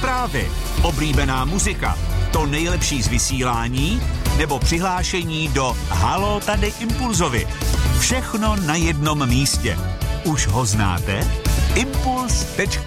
zprávy, oblíbená muzika, to nejlepší z vysílání nebo přihlášení do Haló tady Impulzovi. Všechno na jednom místě. Už ho znáte? Impuls.cz